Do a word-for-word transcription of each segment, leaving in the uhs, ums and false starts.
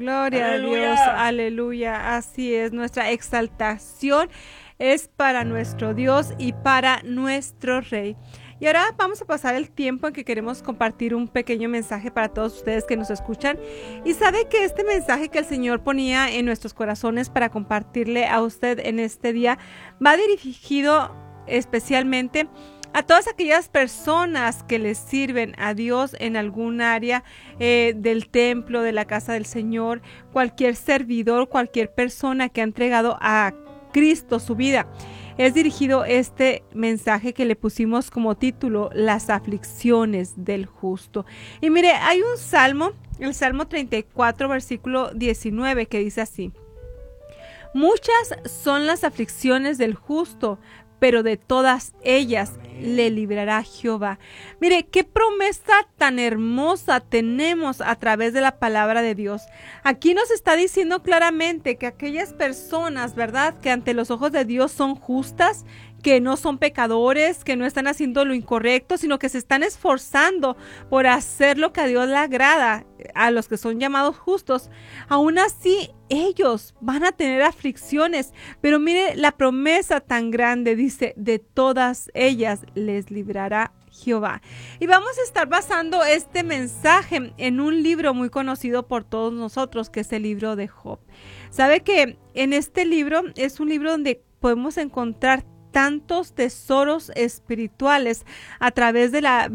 Gloria ¡Aleluya! a Dios, aleluya. Así es, nuestra exaltación es para nuestro Dios y para nuestro Rey. Y ahora vamos a pasar el tiempo en que queremos compartir un pequeño mensaje para todos ustedes que nos escuchan. Y sabe que este mensaje que el Señor ponía en nuestros corazones para compartirle a usted en este día va dirigido especialmente a todas aquellas personas que les sirven a Dios en algún área eh, del templo, de la casa del Señor, cualquier servidor, cualquier persona que ha entregado a Cristo su vida. Es dirigido este mensaje que le pusimos como título, las aflicciones del justo. Y mire, hay un salmo, el Salmo treinta y cuatro, versículo diecinueve, que dice así: muchas son las aflicciones del justo, pero de todas ellas le librará Jehová. Mire, qué promesa tan hermosa tenemos a través de la palabra de Dios. Aquí nos está diciendo claramente que aquellas personas, ¿verdad?, que ante los ojos de Dios son justas, que no son pecadores, que no están haciendo lo incorrecto, sino que se están esforzando por hacer lo que a Dios le agrada, a los que son llamados justos. Aún así, ellos van a tener aflicciones, pero mire la promesa tan grande, dice, de todas ellas les librará Jehová. Y vamos a estar basando este mensaje en un libro muy conocido por todos nosotros, que es el libro de Job. ¿Sabe que en este libro es un libro donde podemos encontrar tantos tesoros espirituales a través de la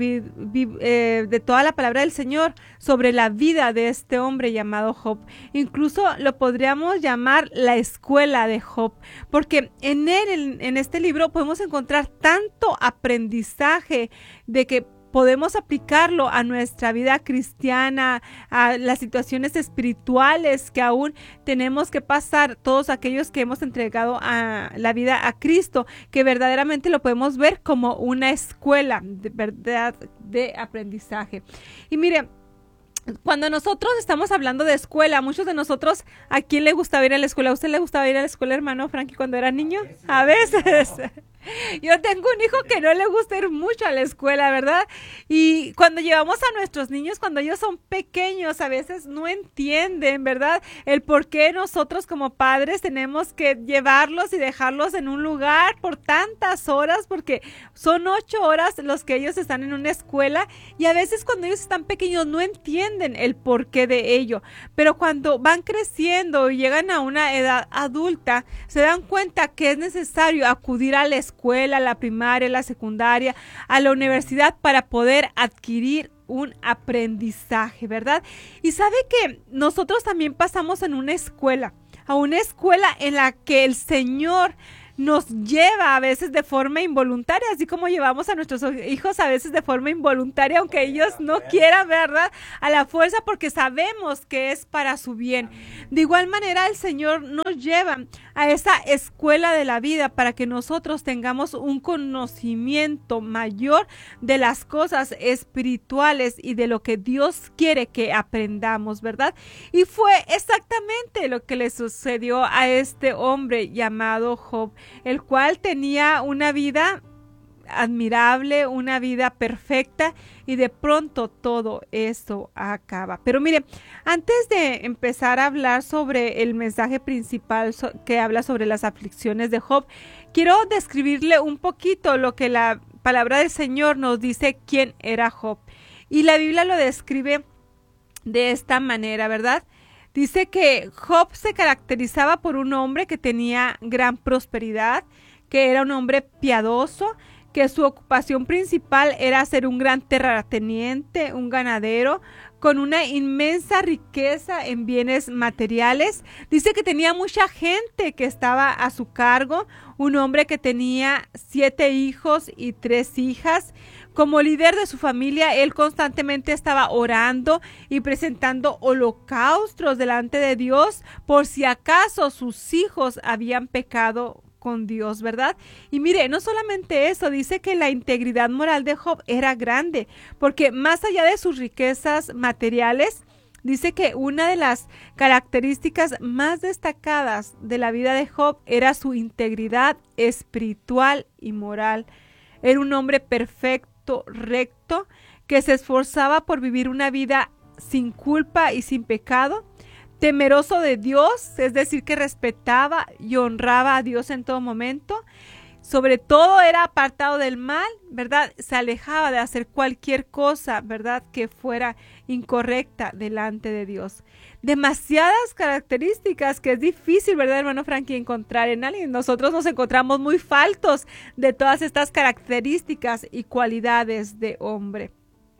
eh, de toda la palabra del Señor sobre la vida de este hombre llamado Job? Incluso lo podríamos llamar la escuela de Job, porque en él, en, en este libro, podemos encontrar tanto aprendizaje de que podemos aplicarlo a nuestra vida cristiana, a las situaciones espirituales que aún tenemos que pasar, todos aquellos que hemos entregado a la vida a Cristo, que verdaderamente lo podemos ver como una escuela de verdad de aprendizaje. Y mire, cuando nosotros estamos hablando de escuela, muchos de nosotros, ¿a quién le gustaba ir a la escuela? ¿A usted le gustaba ir a la escuela, hermano Frankie, cuando era niño? A veces. Yo tengo un hijo que no le gusta ir mucho a la escuela, ¿verdad? Y cuando llevamos a nuestros niños, cuando ellos son pequeños, a veces no entienden, ¿verdad?, el por qué nosotros como padres tenemos que llevarlos y dejarlos en un lugar por tantas horas, porque son ocho horas los que ellos están en una escuela, y a veces cuando ellos están pequeños no entienden el porqué de ello. Pero cuando van creciendo y llegan a una edad adulta, se dan cuenta que es necesario acudir a la escuela, a la primaria, a la secundaria, a la universidad, para poder adquirir un aprendizaje, ¿verdad? Y sabe que nosotros también pasamos en una escuela, a una escuela en la que el Señor nos lleva a veces de forma involuntaria, así como llevamos a nuestros hijos a veces de forma involuntaria, aunque ellos no quieran, ¿verdad?, a la fuerza, porque sabemos que es para su bien. De igual manera, el Señor nos lleva a esa escuela de la vida para que nosotros tengamos un conocimiento mayor de las cosas espirituales y de lo que Dios quiere que aprendamos, ¿verdad? Y fue exactamente lo que le sucedió a este hombre llamado Job, el cual tenía una vida admirable, una vida perfecta, y de pronto todo eso acaba. Pero mire, antes de empezar a hablar sobre el mensaje principal so- que habla sobre las aflicciones de Job, quiero describirle un poquito lo que la palabra del Señor nos dice quién era Job. Y la Biblia lo describe de esta manera, ¿verdad? Dice que Job se caracterizaba por un hombre que tenía gran prosperidad, que era un hombre piadoso, que su ocupación principal era ser un gran terrateniente, un ganadero, con una inmensa riqueza en bienes materiales. Dice que tenía mucha gente que estaba a su cargo, un hombre que tenía siete hijos y tres hijas. Como líder de su familia, él constantemente estaba orando y presentando holocaustos delante de Dios por si acaso sus hijos habían pecado con Dios, ¿verdad? Y mire, no solamente eso, dice que la integridad moral de Job era grande, porque más allá de sus riquezas materiales, dice que una de las características más destacadas de la vida de Job era su integridad espiritual y moral. Era un hombre perfecto, recto, que se esforzaba por vivir una vida sin culpa y sin pecado. temeroso de Dios, es decir, que respetaba y honraba a Dios en todo momento. Sobre todo era apartado del mal, ¿verdad? Se alejaba de hacer cualquier cosa, ¿verdad? Que fuera incorrecta delante de Dios. Demasiadas características que es difícil, ¿verdad, hermano Frankie, encontrar en alguien? Nosotros nos encontramos muy faltos de todas estas características y cualidades de hombre.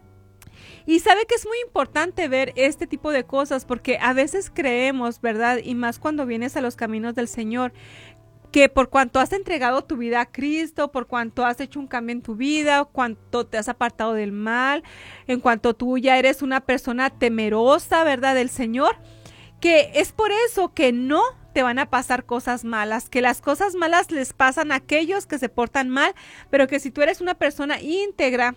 Y sabe que es muy importante ver este tipo de cosas porque a veces creemos, ¿verdad? Y más cuando vienes a los caminos del Señor, que por cuanto has entregado tu vida a Cristo, por cuanto has hecho un cambio en tu vida, cuanto te has apartado del mal, en cuanto tú ya eres una persona temerosa, ¿verdad?, del Señor, que es por eso que no te van a pasar cosas malas, que las cosas malas les pasan a aquellos que se portan mal, pero que si tú eres una persona íntegra,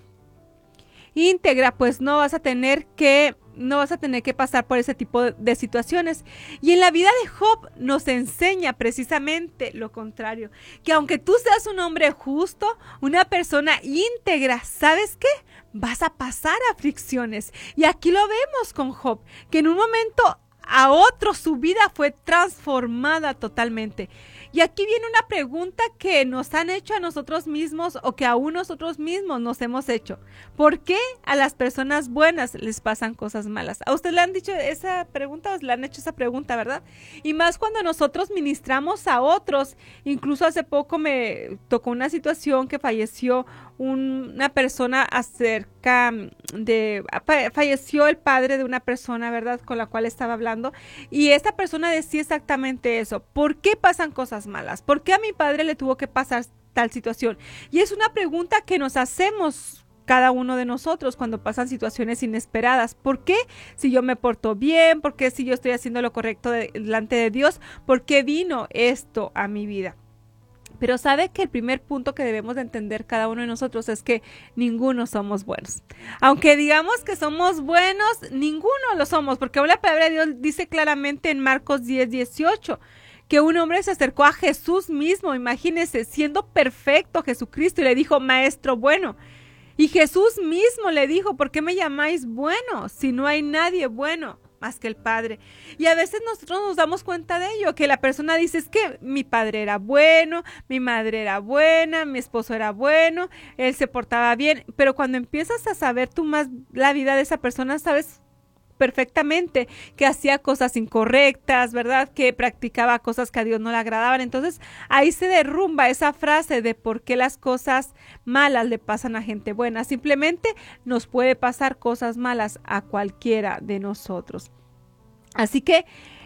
íntegra, pues no vas a tener que no vas a tener que pasar por ese tipo de, de situaciones. Y en la vida de Job nos enseña precisamente lo contrario, que aunque tú seas un hombre justo, una persona íntegra, ¿sabes qué? Vas a pasar aflicciones. Y aquí lo vemos con Job, que en un momento a otro su vida fue transformada totalmente. Y aquí viene una pregunta que nos han hecho a nosotros mismos o que aún nosotros mismos nos hemos hecho. ¿Por qué a las personas buenas les pasan cosas malas? ¿A usted le han dicho esa pregunta o le han hecho esa pregunta, verdad? Y más cuando nosotros ministramos a otros. Incluso hace poco me tocó una situación que falleció una persona acerca de... Falleció el padre de una persona, ¿verdad?, con la cual estaba hablando. Y esta persona decía exactamente eso. ¿Por qué pasan cosas malas? ¿Por qué a mi padre le tuvo que pasar tal situación? Y es una pregunta que nos hacemos cada uno de nosotros cuando pasan situaciones inesperadas. ¿Por qué si yo me porto bien? ¿Por qué si yo estoy haciendo lo correcto de, delante de Dios? ¿Por qué vino esto a mi vida? Pero sabe que el primer punto que debemos de entender cada uno de nosotros es que ninguno somos buenos. Aunque digamos que somos buenos, ninguno lo somos, porque la palabra de Dios dice claramente en Marcos diez, dieciocho, que un hombre se acercó a Jesús mismo, imagínense, siendo perfecto Jesucristo, y le dijo, maestro bueno. Y Jesús mismo le dijo, ¿por qué me llamáis bueno si no hay nadie bueno más que el Padre? Y a veces nosotros nos damos cuenta de ello, que la persona dice, es que mi padre era bueno, mi madre era buena, mi esposo era bueno, él se portaba bien, pero cuando empiezas a saber tú más la vida de esa persona, sabes perfectamente que hacía cosas incorrectas, ¿verdad?, que practicaba cosas que a Dios no le agradaban. Entonces ahí se derrumba esa frase de por qué las cosas malas le pasan a gente buena. Simplemente nos puede pasar cosas malas a cualquiera de nosotros. Así que,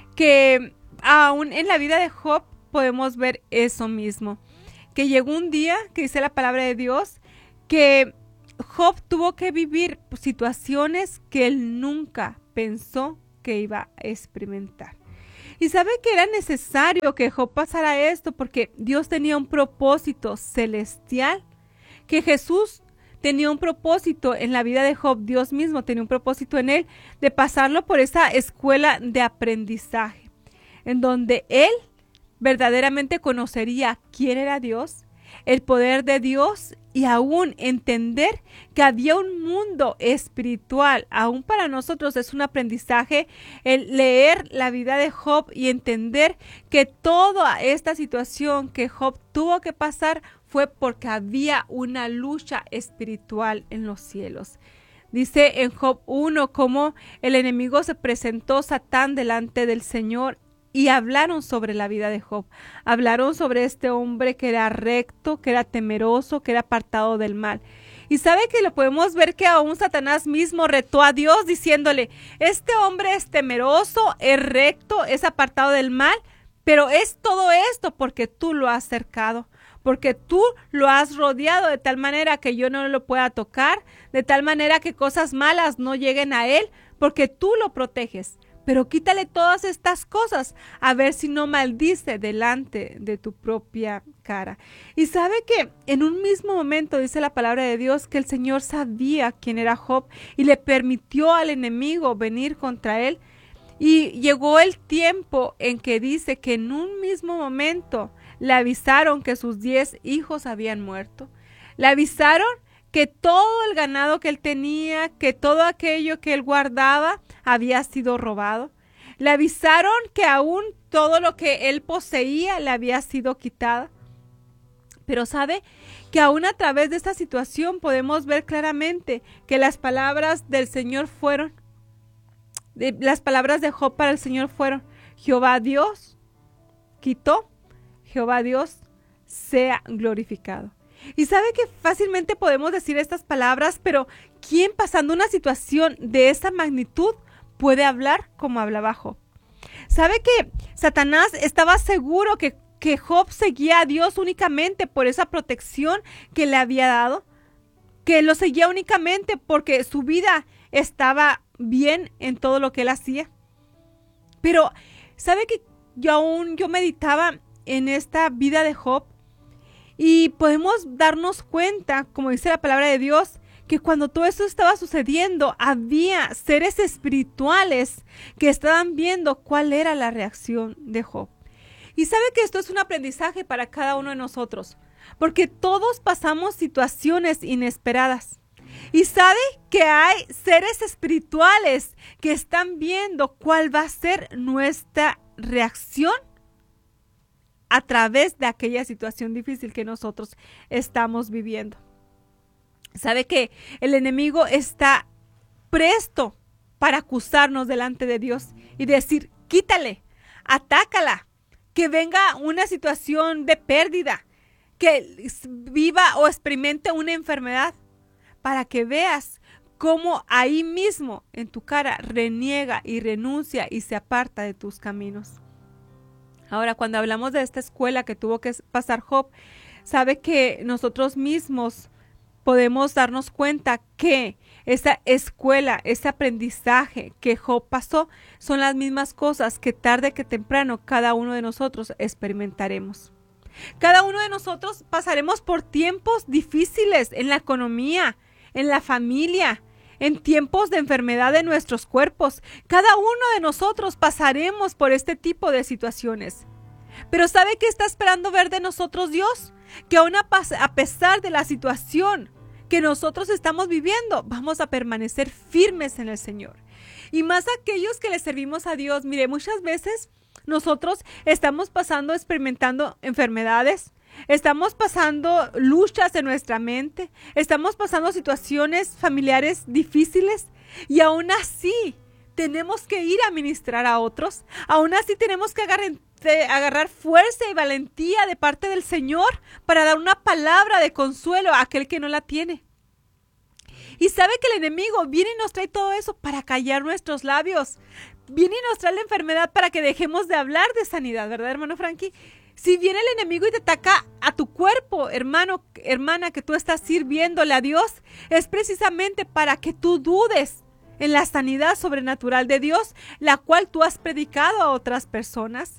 que aún en la vida de Job podemos ver eso mismo, que llegó un día, que dice la palabra de Dios, que Job tuvo que vivir situaciones que él nunca pensó que iba a experimentar. Y sabe que era necesario que Job pasara esto porque Dios tenía un propósito celestial, que Jesús tenía un propósito en la vida de Job, Dios mismo tenía un propósito en él de pasarlo por esa escuela de aprendizaje, en donde él verdaderamente conocería quién era Dios, el poder de Dios y aún entender que había un mundo espiritual. Aún para nosotros es un aprendizaje el leer la vida de Job y entender que toda esta situación que Job tuvo que pasar fue porque había una lucha espiritual en los cielos. Dice en Job uno cómo el enemigo se presentó Satán delante del Señor y hablaron sobre la vida de Job. Hablaron sobre este hombre que era recto, que era temeroso, que era apartado del mal. Y sabe que lo podemos ver que aún Satanás mismo retó a Dios diciéndole, este hombre es temeroso, es recto, es apartado del mal, pero es todo esto porque tú lo has cercado, porque tú lo has rodeado de tal manera que yo no lo pueda tocar, de tal manera que cosas malas no lleguen a él, porque tú lo proteges. Pero quítale todas estas cosas, a ver si no maldice delante de tu propia cara. Y sabe que en un mismo momento dice la palabra de Dios que el Señor sabía quién era Job y le permitió al enemigo venir contra él. Y llegó el tiempo en que dice que en un mismo momento le avisaron que sus diez hijos habían muerto. Le avisaron que todo el ganado que él tenía, que todo aquello que él guardaba había sido robado. Le avisaron que aún todo lo que él poseía le había sido quitado. Pero sabe que aún a través de esta situación podemos ver claramente que las palabras del Señor fueron, de, las palabras de Job para el Señor fueron: Jehová Dios quitó, Jehová Dios sea glorificado. Y sabe que fácilmente podemos decir estas palabras, pero ¿quién pasando una situación de esa magnitud puede hablar como hablaba Job? ¿Sabe que Satanás estaba seguro que, que Job seguía a Dios únicamente por esa protección que le había dado? Que lo seguía únicamente porque su vida estaba bien en todo lo que él hacía. Pero ¿sabe que yo aún yo meditaba en esta vida de Job? Y podemos darnos cuenta, como dice la palabra de Dios, que cuando todo esto estaba sucediendo, había seres espirituales que estaban viendo cuál era la reacción de Job. Y sabe que esto es un aprendizaje para cada uno de nosotros, porque todos pasamos situaciones inesperadas. Y sabe que hay seres espirituales que están viendo cuál va a ser nuestra reacción a través de aquella situación difícil que nosotros estamos viviendo. Sabe que el enemigo está presto para acusarnos delante de Dios y decir: quítale, atácala, que venga una situación de pérdida, que viva o experimente una enfermedad, para que veas cómo ahí mismo en tu cara reniega y renuncia y se aparta de tus caminos. Ahora, cuando hablamos de esta escuela que tuvo que pasar Job, sabe que nosotros mismos podemos darnos cuenta que esa escuela, ese aprendizaje que Job pasó, son las mismas cosas que tarde que temprano cada uno de nosotros experimentaremos. Cada uno de nosotros pasaremos por tiempos difíciles en la economía, en la familia, en tiempos de enfermedad de nuestros cuerpos. Cada uno de nosotros pasaremos por este tipo de situaciones. Pero ¿sabe qué está esperando ver de nosotros Dios? Que aún a, a pesar de la situación que nosotros estamos viviendo, vamos a permanecer firmes en el Señor. Y más aquellos que le servimos a Dios. Mire, muchas veces nosotros estamos pasando, experimentando enfermedades, estamos pasando luchas en nuestra mente, estamos pasando situaciones familiares difíciles y aún así tenemos que ir a ministrar a otros, aún así tenemos que agarrar, agarrar fuerza y valentía de parte del Señor para dar una palabra de consuelo a aquel que no la tiene. Y sabe que el enemigo viene y nos trae todo eso para callar nuestros labios, viene y nos trae la enfermedad para que dejemos de hablar de sanidad, ¿verdad, hermano Frankie? Si viene el enemigo y te ataca a tu cuerpo, hermano, hermana, que tú estás sirviéndole a Dios, es precisamente para que tú dudes en la sanidad sobrenatural de Dios, la cual tú has predicado a otras personas.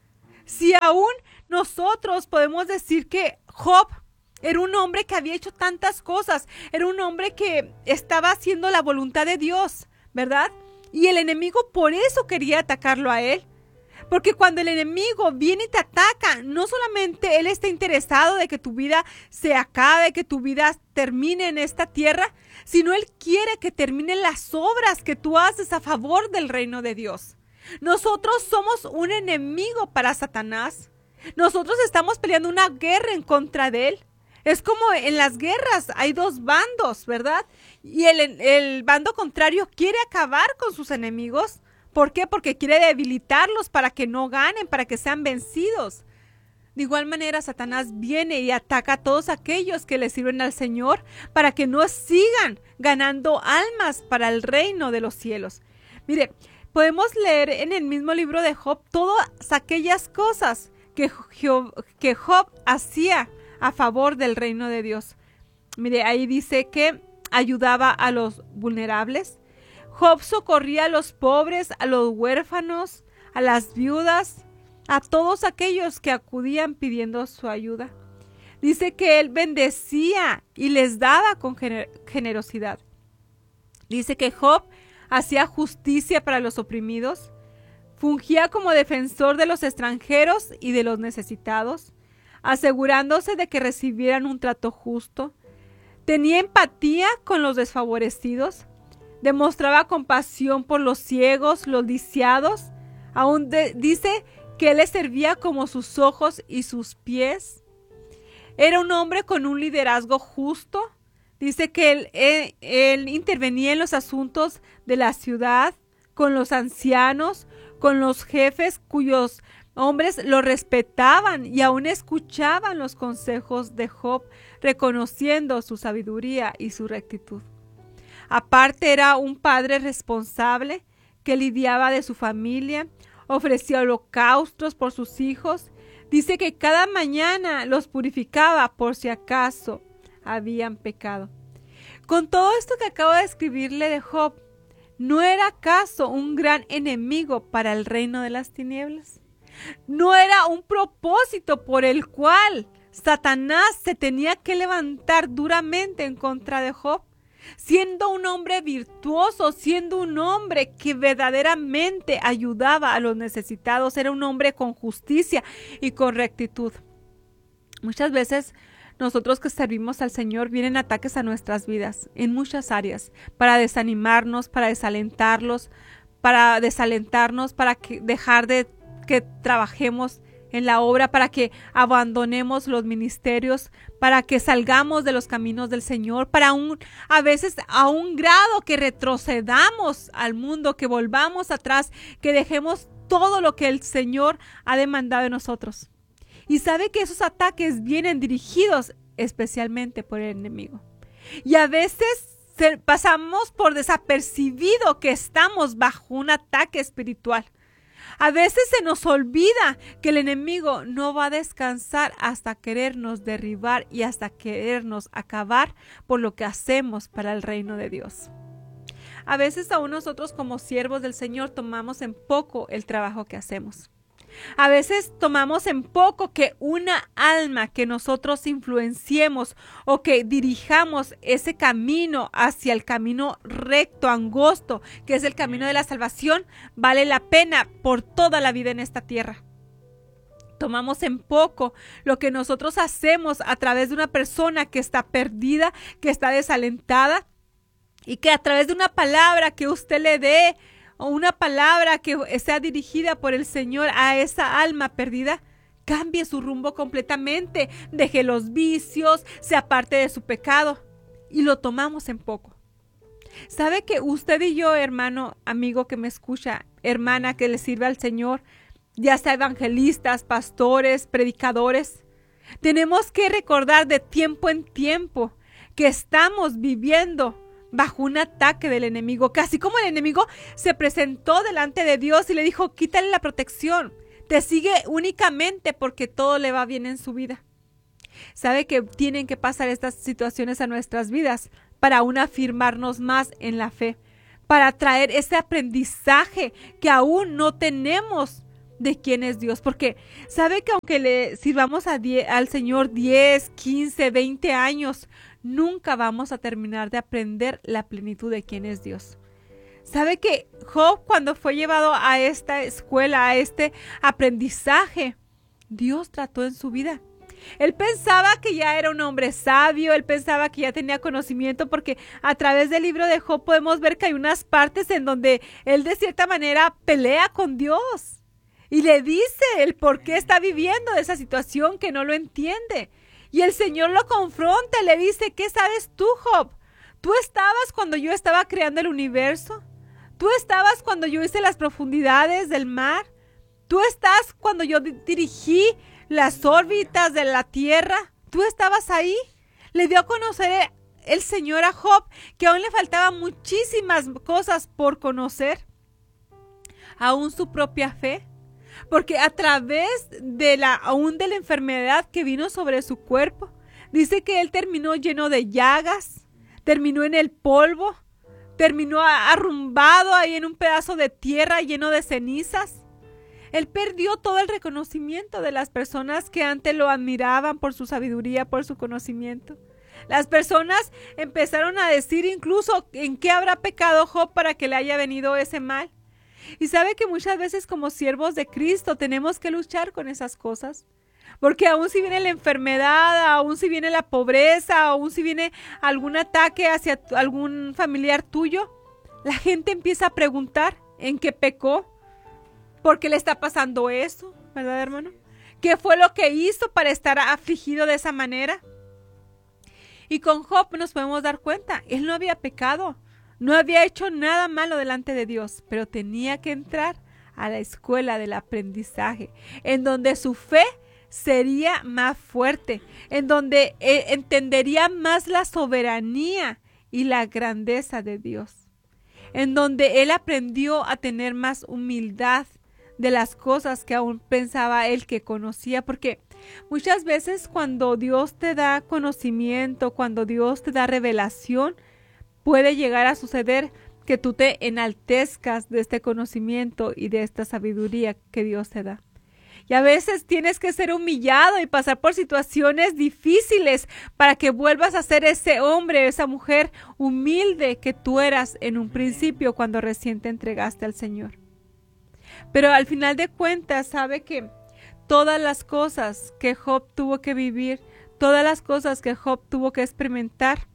Si aún nosotros podemos decir que Job era un hombre que había hecho tantas cosas, era un hombre que estaba haciendo la voluntad de Dios, ¿verdad? Y el enemigo por eso quería atacarlo a él. Porque cuando el enemigo viene y te ataca, no solamente él está interesado de que tu vida se acabe, que tu vida termine en esta tierra, sino él quiere que terminen las obras que tú haces a favor del reino de Dios. Nosotros somos un enemigo para Satanás. Nosotros estamos peleando una guerra en contra de él. Es como en las guerras, hay dos bandos, ¿verdad? Y el, el bando contrario quiere acabar con sus enemigos. ¿Por qué? Porque quiere debilitarlos para que no ganen, para que sean vencidos. De igual manera, Satanás viene y ataca a todos aquellos que le sirven al Señor para que no sigan ganando almas para el reino de los cielos. Mire, podemos leer en el mismo libro de Job todas aquellas cosas que Job, que Job hacía a favor del reino de Dios. Mire, ahí dice que ayudaba a los vulnerables. Job socorría a los pobres, a los huérfanos, a las viudas, a todos aquellos que acudían pidiendo su ayuda. Dice que él bendecía y les daba con gener- generosidad. Dice que Job hacía justicia para los oprimidos, fungía como defensor de los extranjeros y de los necesitados, asegurándose de que recibieran un trato justo. Tenía empatía con los desfavorecidos, demostraba compasión por los ciegos, los lisiados, Aún de, dice que él le servía como sus ojos y sus pies. Era un hombre con un liderazgo justo. Dice que él, él, él intervenía en los asuntos de la ciudad, con los ancianos, con los jefes cuyos hombres lo respetaban y aún escuchaban los consejos de Job, reconociendo su sabiduría y su rectitud. Aparte, era un padre responsable que lidiaba de su familia, ofrecía holocaustos por sus hijos. Dice que cada mañana los purificaba por si acaso habían pecado. Con todo esto que acabo de escribirle de Job, ¿no era acaso un gran enemigo para el reino de las tinieblas? ¿No era un propósito por el cual Satanás se tenía que levantar duramente en contra de Job? Siendo un hombre virtuoso, siendo un hombre que verdaderamente ayudaba a los necesitados, era un hombre con justicia y con rectitud. Muchas veces nosotros que servimos al Señor vienen ataques a nuestras vidas en muchas áreas para desanimarnos, para desalentarlos, para desalentarnos, para que dejar de que trabajemos en la obra, para que abandonemos los ministerios, para que salgamos de los caminos del Señor, para un, a veces a un grado que retrocedamos al mundo, que volvamos atrás, que dejemos todo lo que el Señor ha demandado de nosotros. Y sabe que esos ataques vienen dirigidos especialmente por el enemigo. Y a veces se, pasamos por desapercibido que estamos bajo un ataque espiritual. A veces se nos olvida que el enemigo no va a descansar hasta querernos derribar y hasta querernos acabar por lo que hacemos para el reino de Dios. A veces aún nosotros como siervos del Señor tomamos en poco el trabajo que hacemos. A veces tomamos en poco que una alma que nosotros influenciemos o que dirijamos ese camino hacia el camino recto, angosto, que es el camino de la salvación, vale la pena por toda la vida en esta tierra. Tomamos en poco lo que nosotros hacemos a través de una persona que está perdida, que está desalentada y que a través de una palabra que usted le dé, o una palabra que sea dirigida por el Señor a esa alma perdida, cambie su rumbo completamente, deje los vicios, se aparte de su pecado, y lo tomamos en poco. ¿Sabe que usted y yo, hermano, amigo que me escucha, hermana que le sirve al Señor, ya sea evangelistas, pastores, predicadores, tenemos que recordar de tiempo en tiempo que estamos viviendo bajo un ataque del enemigo, que así como el enemigo se presentó delante de Dios y le dijo, quítale la protección, te sigue únicamente porque todo le va bien en su vida. Sabe que tienen que pasar estas situaciones a nuestras vidas para aún afirmarnos más en la fe, para traer ese aprendizaje que aún no tenemos de quién es Dios, porque sabe que aunque le sirvamos a die- al Señor diez, quince, veinte años, nunca vamos a terminar de aprender la plenitud de quién es Dios. ¿Sabe que Job, cuando fue llevado a esta escuela, a este aprendizaje, Dios trató en su vida? Él pensaba que ya era un hombre sabio, él pensaba que ya tenía conocimiento, porque a través del libro de Job podemos ver que hay unas partes en donde él de cierta manera pelea con Dios y le dice el por qué está viviendo esa situación que no lo entiende. Y el Señor lo confronta y le dice, ¿qué sabes tú, Job? ¿Tú estabas cuando yo estaba creando el universo? ¿Tú estabas cuando yo hice las profundidades del mar? ¿Tú estás cuando yo di- dirigí las órbitas de la tierra? ¿Tú estabas ahí? Le dio a conocer el Señor a Job que aún le faltaban muchísimas cosas por conocer, aún su propia fe. Porque a través de la, aún de la enfermedad que vino sobre su cuerpo, dice que él terminó lleno de llagas, terminó en el polvo, terminó arrumbado ahí en un pedazo de tierra lleno de cenizas. Él perdió todo el reconocimiento de las personas que antes lo admiraban por su sabiduría, por su conocimiento. Las personas empezaron a decir incluso en qué habrá pecado Job para que le haya venido ese mal. Y sabe que muchas veces como siervos de Cristo tenemos que luchar con esas cosas. Porque aún si viene la enfermedad, aún si viene la pobreza, aún si viene algún ataque hacia algún familiar tuyo, la gente empieza a preguntar en qué pecó. ¿Por qué le está pasando eso? ¿Verdad, hermano? ¿Qué fue lo que hizo para estar afligido de esa manera? Y con Job nos podemos dar cuenta, él no había pecado, no había hecho nada malo delante de Dios, pero tenía que entrar a la escuela del aprendizaje, en donde su fe sería más fuerte, en donde eh, entendería más la soberanía y la grandeza de Dios, en donde él aprendió a tener más humildad de las cosas que aún pensaba él que conocía, porque muchas veces cuando Dios te da conocimiento, cuando Dios te da revelación, puede llegar a suceder que tú te enaltezcas de este conocimiento y de esta sabiduría que Dios te da. Y a veces tienes que ser humillado y pasar por situaciones difíciles para que vuelvas a ser ese hombre, esa mujer humilde que tú eras en un principio cuando recién te entregaste al Señor. Pero al final de cuentas, sabe que todas las cosas que Job tuvo que vivir, todas las cosas que Job tuvo que experimentar,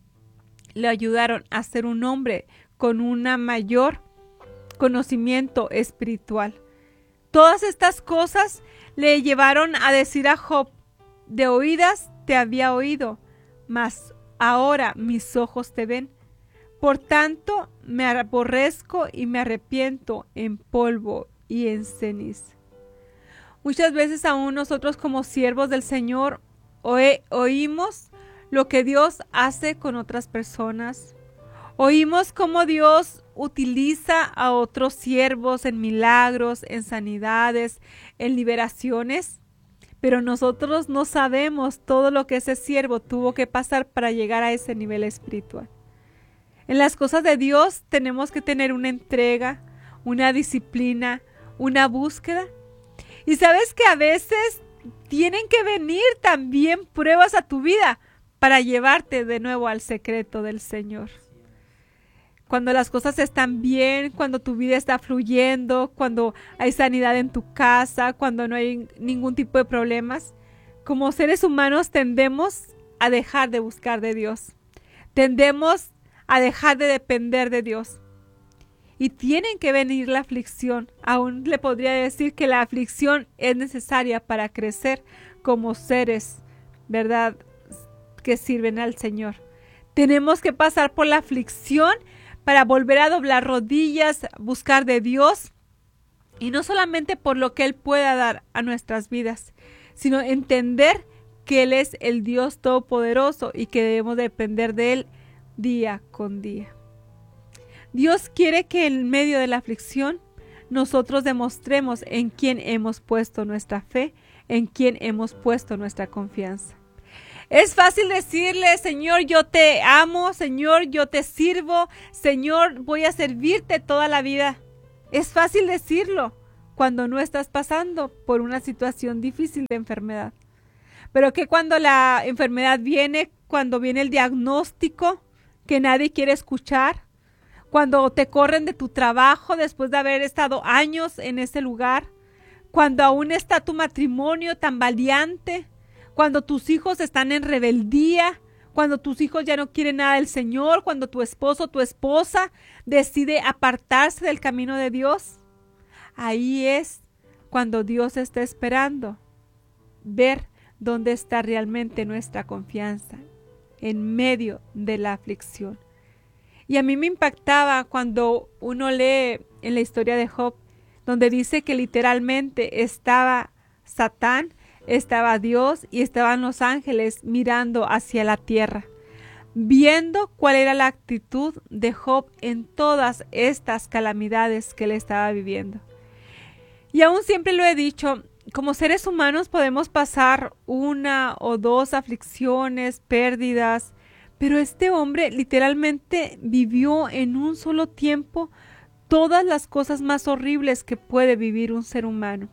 le ayudaron a ser un hombre con un mayor conocimiento espiritual. Todas estas cosas le llevaron a decir a Job, de oídas te había oído, mas ahora mis ojos te ven. Por tanto, me aborrezco y me arrepiento en polvo y en ceniza. Muchas veces aún nosotros como siervos del Señor oe, oímos lo que Dios hace con otras personas. Oímos cómo Dios utiliza a otros siervos en milagros, en sanidades, en liberaciones, pero nosotros no sabemos todo lo que ese siervo tuvo que pasar para llegar a ese nivel espiritual. En las cosas de Dios tenemos que tener una entrega, una disciplina, una búsqueda. Y sabes que a veces tienen que venir también pruebas a tu vida para llevarte de nuevo al secreto del Señor. Cuando las cosas están bien, cuando tu vida está fluyendo, cuando hay sanidad en tu casa, cuando no hay ningún tipo de problemas, como seres humanos tendemos a dejar de buscar de Dios. Tendemos a dejar de depender de Dios. Y tienen que venir la aflicción. Aún le podría decir que la aflicción es necesaria para crecer como seres, ¿verdad?, que sirven al Señor. Tenemos que pasar por la aflicción para volver a doblar rodillas, buscar de Dios, y no solamente por lo que Él pueda dar a nuestras vidas, sino entender que Él es el Dios Todopoderoso y que debemos depender de Él día con día. Dios quiere que en medio de la aflicción nosotros demostremos en quién hemos puesto nuestra fe, en quién hemos puesto nuestra confianza. Es fácil decirle, Señor, yo te amo, Señor, yo te sirvo, Señor, voy a servirte toda la vida. Es fácil decirlo cuando no estás pasando por una situación difícil de enfermedad. Pero que cuando la enfermedad viene, cuando viene el diagnóstico que nadie quiere escuchar, cuando te corren de tu trabajo después de haber estado años en ese lugar, cuando aún está tu matrimonio tan valiente, cuando tus hijos están en rebeldía, cuando tus hijos ya no quieren nada del Señor, cuando tu esposo o tu esposa decide apartarse del camino de Dios, ahí es cuando Dios está esperando ver dónde está realmente nuestra confianza en medio de la aflicción. Y a mí me impactaba cuando uno lee en la historia de Job, donde dice que literalmente estaba Satán, estaba Dios y estaban los ángeles mirando hacia la tierra, viendo cuál era la actitud de Job en todas estas calamidades que él estaba viviendo. Y aún siempre lo he dicho, como seres humanos podemos pasar una o dos aflicciones, pérdidas, pero este hombre literalmente vivió en un solo tiempo todas las cosas más horribles que puede vivir un ser humano.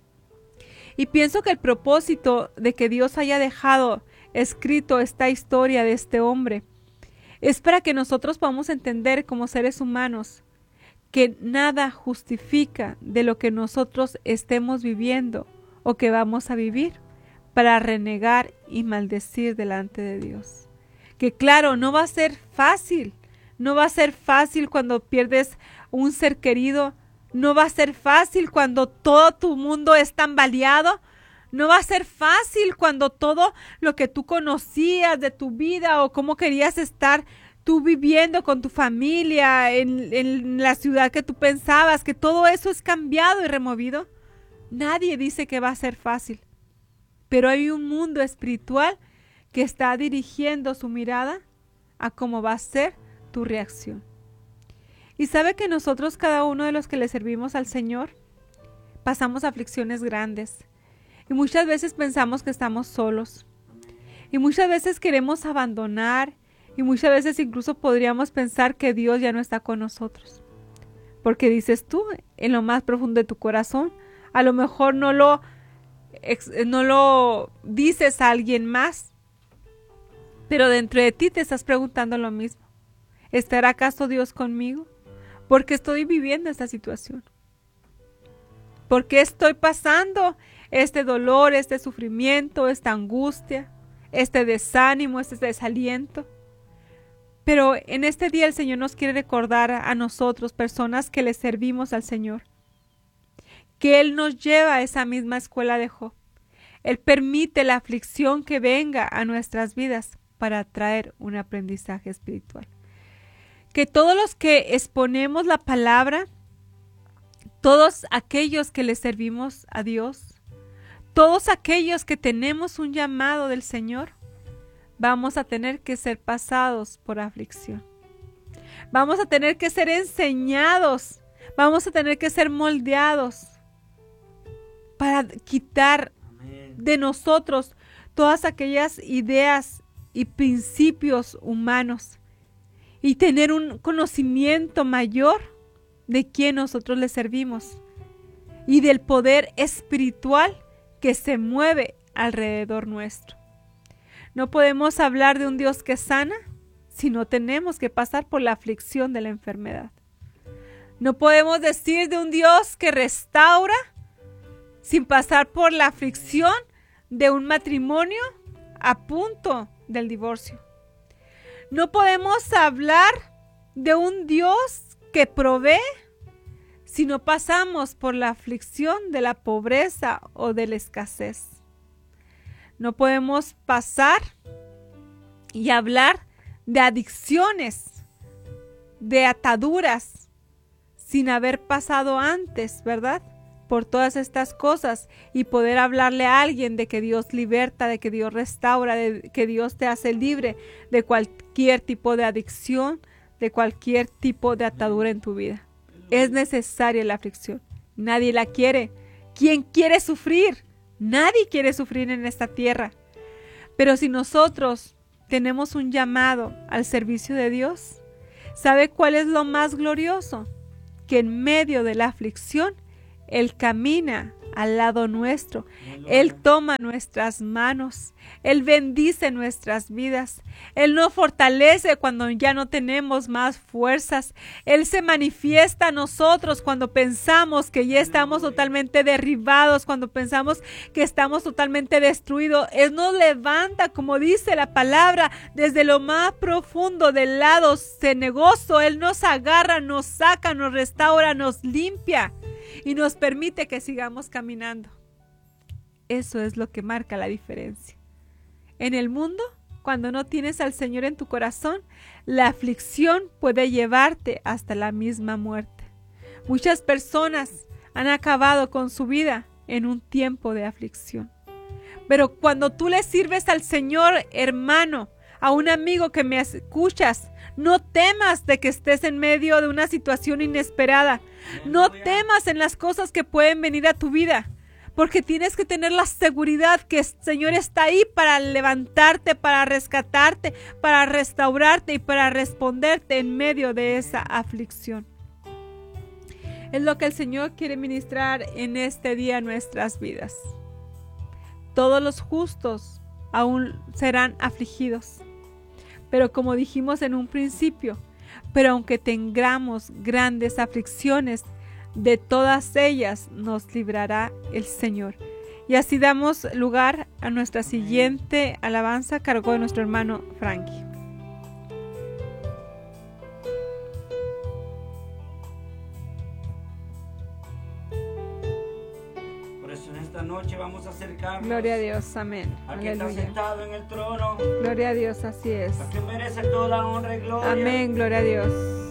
Y pienso que el propósito de que Dios haya dejado escrito esta historia de este hombre es para que nosotros podamos entender como seres humanos que nada justifica de lo que nosotros estemos viviendo o que vamos a vivir para renegar y maldecir delante de Dios. Que claro, no va a ser fácil, no va a ser fácil cuando pierdes un ser querido, No va a ser fácil cuando todo tu mundo es tambaleado. No va a ser fácil cuando todo lo que tú conocías de tu vida o cómo querías estar tú viviendo con tu familia en, en la ciudad que tú pensabas, que todo eso es cambiado y removido. Nadie dice que va a ser fácil, pero hay un mundo espiritual que está dirigiendo su mirada a cómo va a ser tu reacción. Y sabe que nosotros, cada uno de los que le servimos al Señor, pasamos aflicciones grandes. Y muchas veces pensamos que estamos solos. Y muchas veces queremos abandonar. Y muchas veces incluso podríamos pensar que Dios ya no está con nosotros. Porque dices tú, en lo más profundo de tu corazón, a lo mejor no lo, no lo dices a alguien más. Pero dentro de ti te estás preguntando lo mismo. ¿Estará acaso Dios conmigo? ¿Por qué estoy viviendo esta situación? ¿Por qué estoy pasando este dolor, este sufrimiento, esta angustia, este desánimo, este desaliento? Pero en este día el Señor nos quiere recordar a nosotros, personas que le servimos al Señor, que Él nos lleva a esa misma escuela de Job. Él permite la aflicción que venga a nuestras vidas para traer un aprendizaje espiritual. Que todos los que exponemos la palabra, todos aquellos que le servimos a Dios, todos aquellos que tenemos un llamado del Señor, vamos a tener que ser pasados por aflicción. Vamos a tener que ser enseñados, vamos a tener que ser moldeados para quitar de nosotros todas aquellas ideas y principios humanos y tener un conocimiento mayor de quién nosotros le servimos y del poder espiritual que se mueve alrededor nuestro. No podemos hablar de un Dios que sana si no tenemos que pasar por la aflicción de la enfermedad. No podemos decir de un Dios que restaura sin pasar por la aflicción de un matrimonio a punto del divorcio. No podemos hablar de un Dios que provee si no pasamos por la aflicción de la pobreza o de la escasez. No podemos pasar y hablar de adicciones, de ataduras, sin haber pasado antes, ¿verdad?, por todas estas cosas y poder hablarle a alguien de que Dios liberta, de que Dios restaura, de que Dios te hace libre de cualquier tipo de adicción, de cualquier tipo de atadura en tu vida. Es necesaria la aflicción. Nadie la quiere. ¿Quién quiere sufrir? Nadie quiere sufrir en esta tierra. Pero si nosotros tenemos un llamado al servicio de Dios, ¿sabe cuál es lo más glorioso? Que en medio de la aflicción Él camina al lado nuestro. Él toma nuestras manos. Él bendice nuestras vidas. Él nos fortalece cuando ya no tenemos más fuerzas. Él se manifiesta a nosotros cuando pensamos que ya estamos totalmente derribados, cuando pensamos que estamos totalmente destruidos. Él nos levanta, como dice la palabra, desde lo más profundo del lado cenagoso. Él nos agarra, nos saca, nos restaura, nos limpia y nos permite que sigamos caminando. Eso es lo que marca la diferencia. En el mundo, cuando no tienes al Señor en tu corazón, la aflicción puede llevarte hasta la misma muerte. Muchas personas han acabado con su vida en un tiempo de aflicción. Pero cuando tú le sirves al Señor, hermano, a un amigo que me escuchas, no temas de que estés en medio de una situación inesperada. No temas en las cosas que pueden venir a tu vida, porque tienes que tener la seguridad que el Señor está ahí para levantarte, para rescatarte, para restaurarte y para responderte en medio de esa aflicción. Es lo que el Señor quiere ministrar en este día en nuestras vidas. Todos los justos aún serán afligidos, pero como dijimos en un principio, pero aunque tengamos grandes aflicciones, de todas ellas nos librará el Señor. Y así damos lugar a nuestra siguiente alabanza a cargo de nuestro hermano Frankie. Dios, en esta noche vamos a acercarnos. Gloria a Dios, amén. Al que está Aleluya. sentado en el trono. Gloria a Dios, así es. Al que merece toda la honra y gloria. Amén, gloria a Dios.